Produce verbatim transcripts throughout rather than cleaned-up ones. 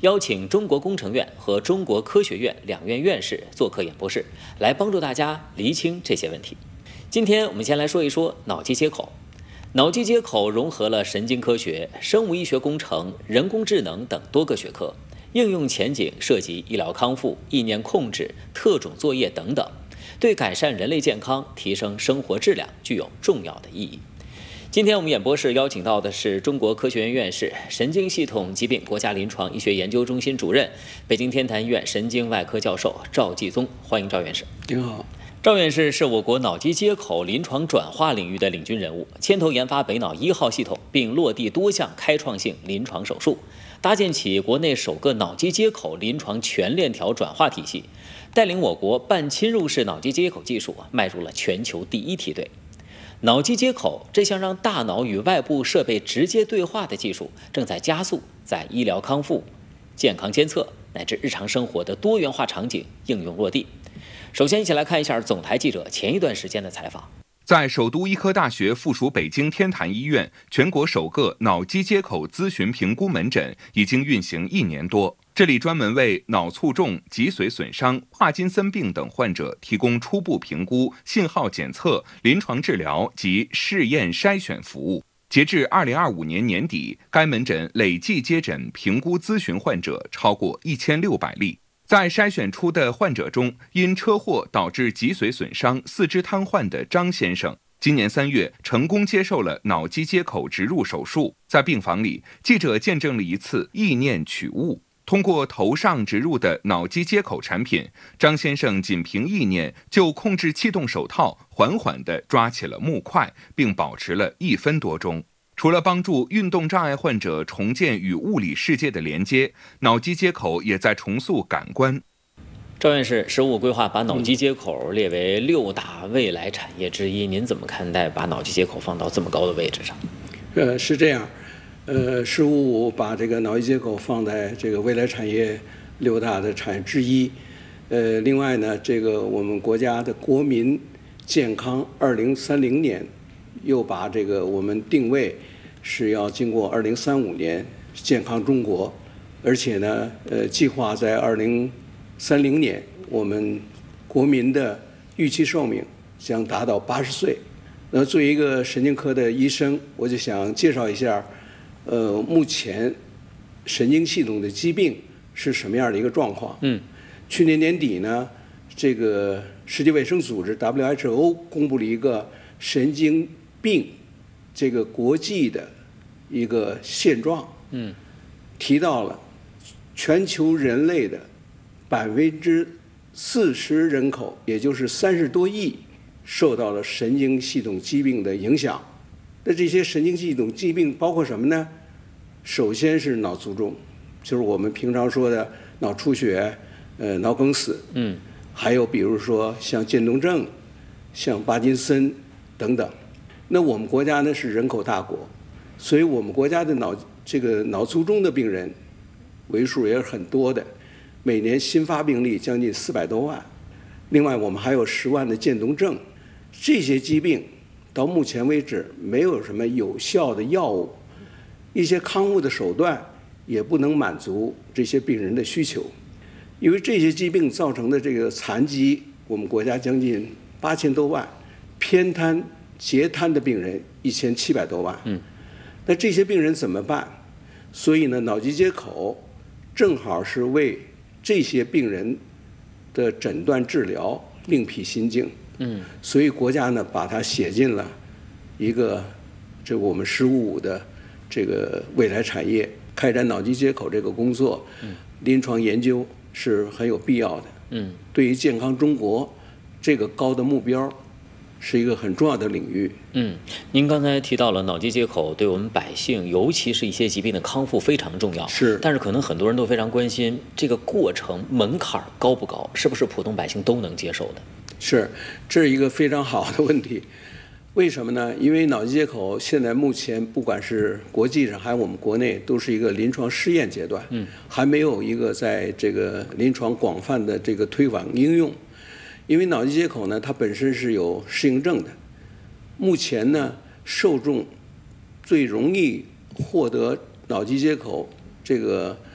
邀请中国工程院和中国科学院两院院士做客演播室，来帮助大家厘清这些问题。今天我们先来说一说脑机接口。脑机接口融合了神经科学、生物医学工程、人工智能等多个学科，应用前景涉及医疗康复、意念控制、特种作业等等，对改善人类健康、提升生活质量具有重要的意义。今天我们演播室邀请到的是中国科学院院士、神经系统疾病国家临床医学研究中心主任、北京天坛医院神经外科教授赵继宗，欢迎赵院士。 您好。 赵院士是我国脑机接口临床转化领域的领军人物，牵头研发北脑一号系统，并落地多项开创性临床手术，搭建起国内首个脑机接口临床全链条转化体系，带领我国半侵入式脑机接口技术迈入了全球第一梯队。脑机接口这项让大脑与外部设备直接对话的技术，正在加速在医疗康复、健康监测乃至日常生活的多元化场景应用落地。首先，一起来看一下总台记者前一段时间的采访。 在首都医科大学附属北京天坛医院，全国首个脑机接口咨询评估门诊已经运行一年多。这里专门为脑卒中、脊髓损伤、帕金森病等患者提供初步评估、信号检测、临床治疗及试验筛选服务。截至二零二五年年底，该门诊累计接诊评估咨询患者超过一千六百例。在筛选出的患者中，因车祸导致脊髓损伤、四肢瘫痪的张先生，今年三月成功接受了脑机接口植入手术。在病房里，记者见证了一次意念取物。通过头上植入的脑机接口产品，张先生仅凭意念就控制气动手套，缓缓地抓起了木块，并保持了一分多钟。除了帮助运动障碍患者重建与物理世界的连接，脑机接口也在重塑感官。 赵院士，十五规划把脑机接口列为六大未来产业之一，您怎么看待把脑机接口放到这么高的位置上？ 呃，是这样，呃，十五五把这个脑机接口放在这个未来产业六大的产业之一。呃，另外呢，这个我们国家的国民健康二零三零年。又把这个我们定位是要经过二零三五年健康中国，而且呢，呃，计划在二零三零年我们国民的预期寿命将达到八十岁。那作为一个神经科的医生，我就想介绍一下，呃，目前神经系统的疾病是什么样的一个状况。 嗯， 去年年底呢，这个世界卫生组织 W H O 公布了一个神经病这个国际的一个现状， 嗯，提到了全球人类的百分之四十人口，也就是三十多亿，受到了神经系统疾病的影响。那这些神经系统疾病包括什么呢？首先是脑卒中，就是我们平常说的脑出血、呃脑梗死， 嗯， 还有比如说像渐冻症、像帕金森等等。那我们国家呢是人口大国，所以我们国家的脑这个脑卒中的病人为数也是很多的，每年新发病例将近四百多万。另外我们还有十万的渐冻症，这些疾病到目前为止没有什么有效的药物，一些康复的手段也不能满足这些病人的需求。因为这些疾病造成的这个残疾，我们国家将近八千多万，偏瘫截瘫的病人一千七百多万， 嗯， 那这些病人怎么办？所以呢，脑机接口正好是为这些病人的诊断治疗另辟蹊径， 嗯， 所以国家呢把它写进了一个这个我们十五五的这个未来产业，开展脑机接口这个工作，嗯，临床研究是很有必要的， 嗯， 对于健康中国这个高的目标。是一个很重要的领域。 嗯，您刚才提到了脑机接口对我们百姓，尤其是一些疾病的康复非常重要。 是， 但是可能很多人都非常关心这个过程门槛高不高，是不是普通百姓都能接受的？ 是，这是一个非常好的问题。为什么呢？因为脑机接口现在目前不管是国际上还是我们国内，都是一个临床试验阶段， 嗯， 还没有一个在这个临床广泛的这个推广应用。因为脑机接口呢，它本身是有适应症的。目前呢，受众最容易获得脑机接口这个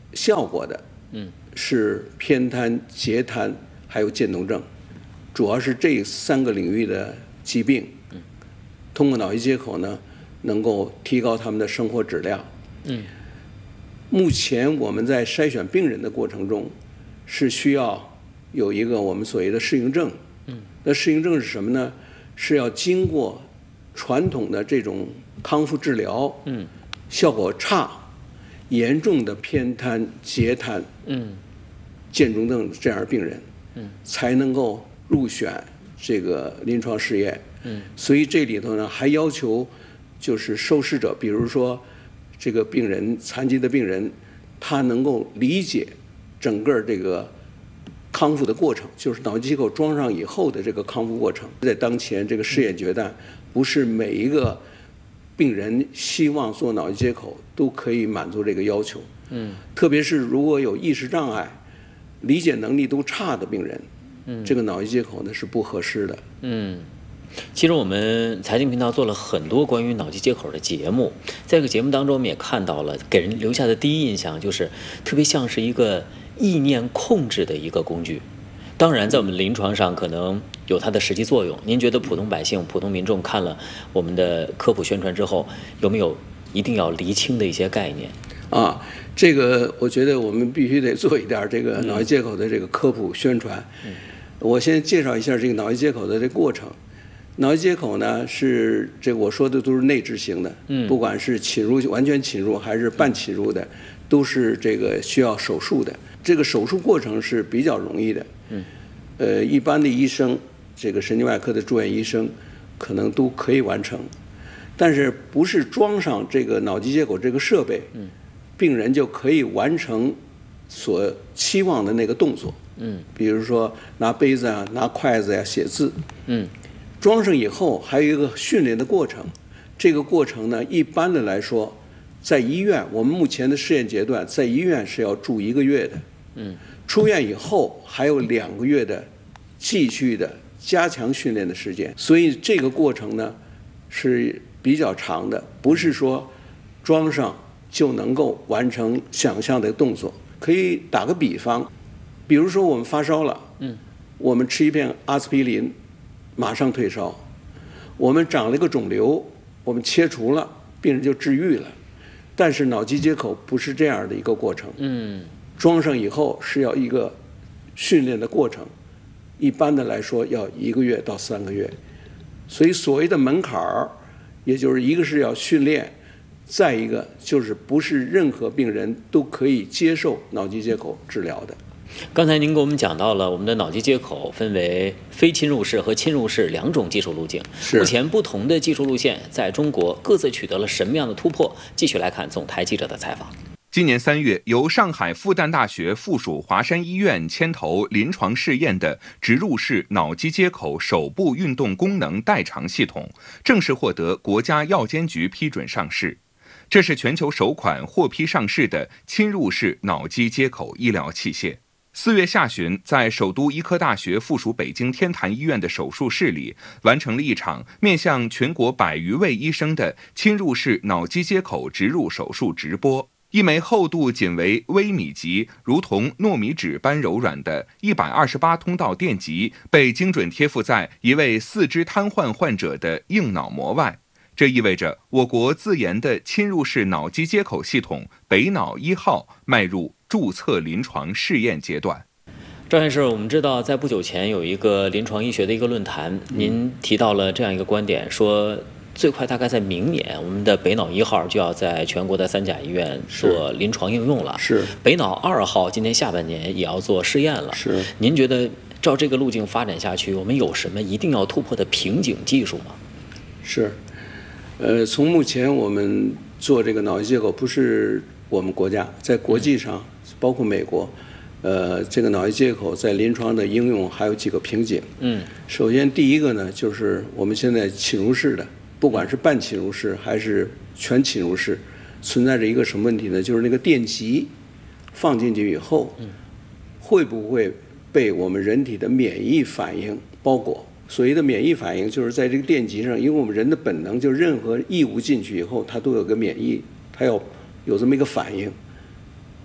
效果的，嗯，是偏瘫、截瘫还有渐冻症，主要是这三个领域的疾病。嗯，通过脑机接口呢，能够提高他们的生活质量。嗯，目前我们在筛选病人的过程中，是需要有一个我们所谓的适应症。嗯，那适应症是什么呢？是要经过传统的这种康复治疗，嗯，效果差、严重的偏瘫、截瘫、嗯，渐冻症这样的病人，嗯，才能够入选这个临床试验。嗯，所以这里头呢还要求，就是受试者，比如说这个病人残疾的病人，他能够理解整个这个康复的过程，就是脑机接口装上以后的这个康复过程。在当前这个试验阶段，不是每一个病人希望做脑机接口都可以满足这个要求。嗯，特别是如果有意识障碍、理解能力都差的病人，嗯，这个脑机接口呢是不合适的。 嗯。其实我们财经频道做了很多关于脑机接口的节目，在这个节目当中，我们也看到了，给人留下的第一印象就是特别像是一个意念控制的一个工具。当然，在我们临床上可能有它的实际作用。您觉得普通百姓、普通民众看了我们的科普宣传之后，有没有一定要厘清的一些概念？ 啊，这个我觉得我们必须得做一点这个脑机接口的这个科普宣传。嗯，我先介绍一下这个脑机接口的这个过程。脑机接口呢是这个我说的都是内置型的，嗯，不管是侵入完全侵入还是半侵入的，都是这个需要手术的。这个手术过程是比较容易的，嗯，呃，一般的医生，这个神经外科的住院医生，可能都可以完成。但是不是装上这个脑机接口这个设备，嗯，病人就可以完成所期望的那个动作，嗯，比如说拿杯子啊、拿筷子呀、啊、写字，嗯。装上以后还有一个训练的过程，这个过程呢，一般的来说，在医院，我们目前的试验阶段，在医院是要住一个月的，嗯，出院以后还有两个月的继续的加强训练的时间，所以这个过程呢是比较长的，不是说装上就能够完成想象的动作。可以打个比方，比如说我们发烧了，嗯，我们吃一片阿司匹林。马上退烧，我们长了一个肿瘤，我们切除了，病人就治愈了。但是脑机接口不是这样的一个过程，嗯，装上以后是要一个训练的过程，一般的来说要一个月到三个月。所以所谓的门槛儿，也就是一个是要训练，再一个就是不是任何病人都可以接受脑机接口治疗的。 刚才您给我们讲到了我们的脑机接口分为非侵入式和侵入式两种技术路径，目前不同的技术路线在中国各自取得了什么样的突破？继续来看总台记者的采访。 今年三月，由上海复旦大学附属华山医院牵头临床试验的植入式脑机接口手部运动功能代偿系统正式获得国家药监局批准上市。这是全球首款获批上市的侵入式脑机接口医疗器械。四月下旬，在首都医科大学附属北京天坛医院的手术室里，完成了一场面向全国百余位医生的侵入式脑机接口植入手术直播。一枚厚度仅为微米级，如同糯米纸般柔软的一百二十八通道电极，被精准贴附在一位四肢瘫痪患者的硬脑膜外。这意味着我国自研的侵入式脑机接口系统北脑一号迈入注册临床试验阶段。 赵院士，我们知道在不久前有一个临床医学的一个论坛，您提到了这样一个观点，说最快大概在明年，我们的北脑一号就要在全国的三甲医院做临床应用了。 是。 北脑二号今年下半年也要做试验了。 是。 您觉得照这个路径发展下去，我们有什么一定要突破的瓶颈技术吗？ 是。呃，从目前我们做这个脑机接口，不是我们国家，在国际上，包括美国，呃，这个脑机接口在临床的应用还有几个瓶颈。嗯，首先第一个呢，就是我们现在侵入式的，不管是半侵入式还是全侵入式，存在着一个什么问题呢？就是那个电极放进去以后，会不会被我们人体的免疫反应包裹？所谓的免疫反应，就是在这个电极上，因为我们人的本能，就任何异物进去以后，它都有个免疫，它要有这么一个反应。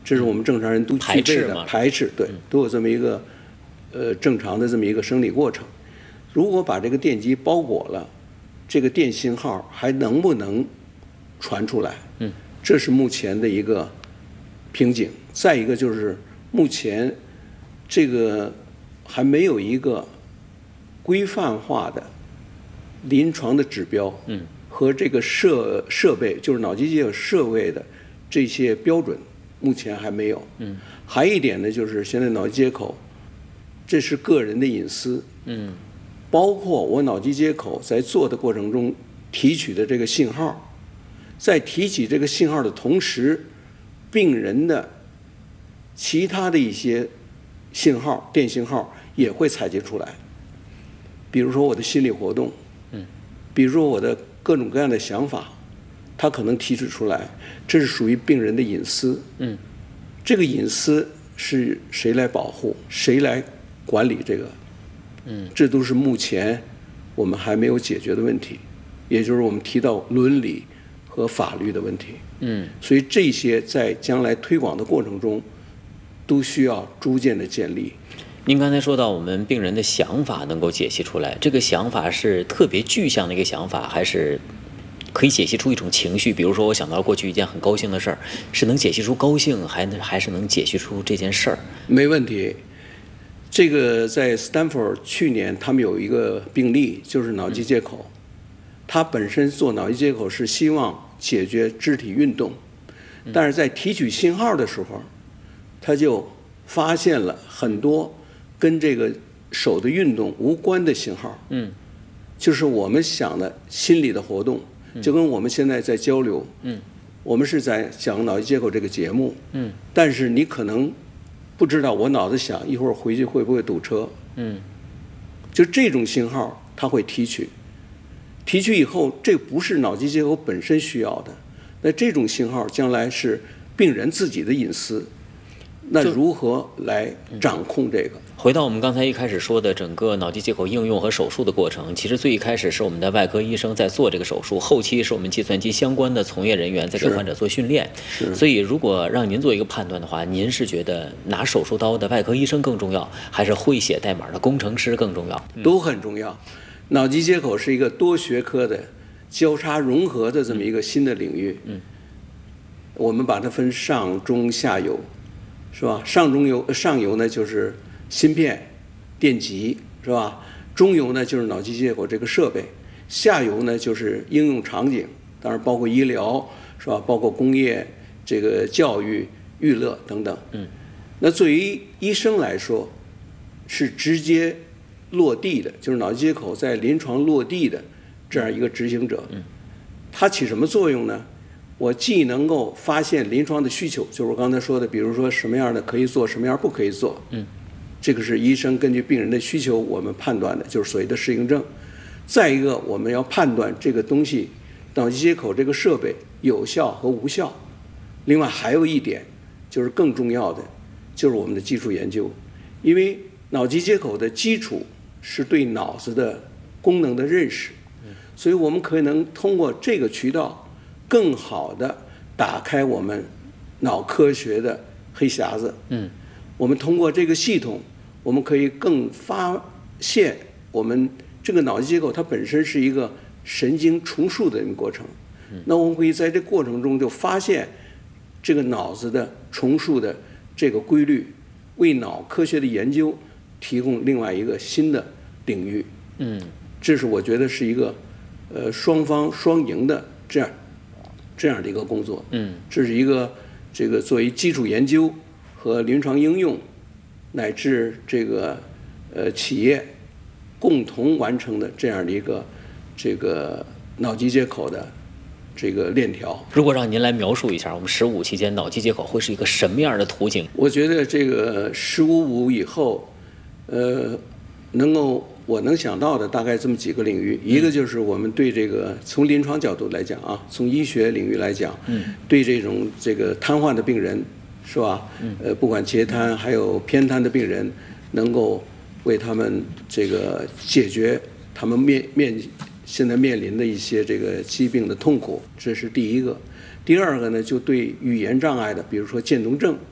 这是我们正常人都具备的。 排斥， 排斥对，都有这么一个呃正常的这么一个生理过程。如果把这个电极包裹了，这个电信号还能不能传出来？ 嗯， 这是目前的一个瓶颈。再一个就是目前这个还没有一个规范化的临床的指标， 嗯， 和这个设设备，就是脑机接口设备的这些标准，目前还没有。 嗯， 还一点呢，就是现在脑机接口，这是个人的隐私。 嗯， 包括我脑机接口在做的过程中提取的这个信号，在提取这个信号的同时，病人的其他的一些信号、电信号也会采集出来。比如说我的心理活动， 嗯， 比如说我的各种各样的想法，它可能提取出来，这是属于病人的隐私。 嗯， 这个隐私是谁来保护？谁来管理这个？ 嗯， 这都是目前我们还没有解决的问题，也就是我们提到伦理和法律的问题。 嗯， 所以这些在将来推广的过程中，都需要逐渐的建立。 您刚才说到我们病人的想法能够解析出来，这个想法是特别具象的一个想法，还是可以解析出一种情绪？比如说我想到了过去一件很高兴的事儿，是能解析出高兴，还能还是能解析出这件事儿？ 没问题。这个在斯坦福去年他们有一个病例，就是脑机接口，他本身做脑机接口是希望解决肢体运动，但是在提取信号的时候，他就发现了很多跟这个手的运动无关的信号。 嗯， 就是我们想的心理的活动，就跟我们现在在交流。 嗯， 我们是在讲脑机接口这个节目。 嗯， 但是你可能不知道我脑子想一会儿回去会不会堵车。 嗯， 就这种信号它会提取，提取以后这不是脑机接口本身需要的，那这种信号将来是病人自己的隐私，那如何来掌控这个？ 回到我们刚才一开始说的整个脑机接口应用和手术的过程，其实最一开始是我们的外科医生在做这个手术，后期是我们计算机相关的从业人员在给患者做训练。所以如果让您做一个判断的话，您是觉得拿手术刀的外科医生更重要，还是会写代码的工程师更重要？ 都很重要。脑机接口是一个多学科的交叉融合的这么一个新的领域。 嗯， 我们把它分上中下游，是吧？上中游上游呢就是芯片、电极，是吧？中游呢就是脑机接口这个设备，下游呢就是应用场景，当然包括医疗，是吧？包括工业、这个教育、娱乐等等。 嗯， 那作为医生来说，是直接落地的，就是脑机接口在临床落地的这样一个执行者。 嗯， 它起什么作用呢？我既能够发现临床的需求，就是我刚才说的，比如说什么样的可以做，什么样不可以做。 嗯， 这个是医生根据病人的需求我们判断的，就是所谓的适应症。再一个，我们要判断这个东西，脑机接口这个设备有效和无效。另外还有一点，就是更重要的，就是我们的基础研究，因为脑机接口的基础是对脑子的功能的认识，所以我们可能通过这个渠道，更好的打开我们脑科学的黑匣子。 嗯， 我们通过这个系统，我们可以更发现我们这个脑机接口它本身是一个神经重塑的一个过程。那我们可以在这过程中就发现这个脑子的重塑的这个规律，为脑科学的研究提供另外一个新的领域。 嗯， 这是我觉得是一个呃双方双赢的这样这样的一个工作。 嗯， 这是一个这个作为基础研究和临床应用，乃至这个呃企业共同完成的这样的一个这个脑机接口的这个链条。 如果让您来描述一下，我们十五期间脑机接口会是一个什么样的图景？ 我觉得这个十五五以后，呃，能够我能想到的大概这么几个领域，一个就是我们对这个从临床角度来讲啊，从医学领域来讲， 嗯， 对这种这个瘫痪的病人，是吧？嗯，呃，不管截瘫还有偏瘫的病人，能够为他们这个解决他们面面现在面临的一些这个疾病的痛苦，这是第一个。第二个呢，就对语言障碍的，比如说渐冻症，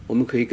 我们可以